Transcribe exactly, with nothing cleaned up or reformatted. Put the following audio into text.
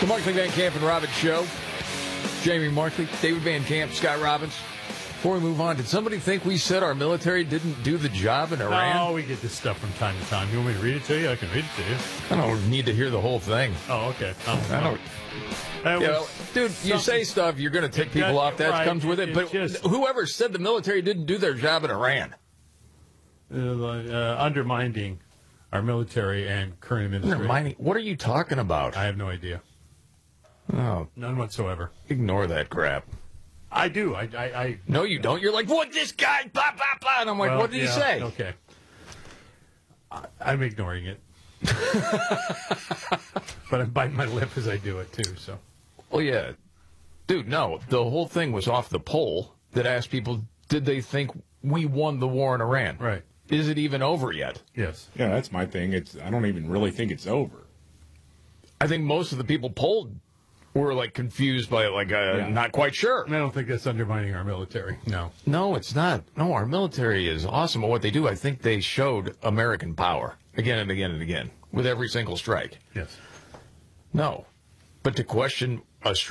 The Markley, Van Camp, and Robbins Show. Jamie Markley, David Van Camp, Scott Robbins. Before we move on, did somebody think we said our military didn't do the job in Iran? No, we get this stuff from time to time. You want me to read it to you? I can read it to you. I don't need to hear the whole thing. Oh, okay. Oh, I don't. That You know, was dude, you say stuff, you're going to tick people got- off. That right, comes with it. it But just- whoever said the military didn't do their job in Iran? uh, uh, undermining our military and current administration. Undermining? What are you talking about? I have no idea. Oh, None whatsoever. ignore that crap. I do. I. I, I No, you don't. You're like, what, this guy, blah, blah, blah. And I'm like, well, what did he yeah, say? Okay. I, I'm ignoring it. But I'm biting my lip as I do it, too. So. Well, yeah. Dude, no. The whole thing was off the poll that asked people, did they think we won the war in Iran? Right. Is it even over yet? Yes. Yeah, that's my thing. It's I don't even really think it's over. I think most of the people polled were, like, confused by it, like, uh, Yeah. not quite sure. And I don't think that's undermining our military. No. No, it's not. No, our military is awesome at what they do. I think they showed American power again and again and again with every single strike. Yes. No. But to question a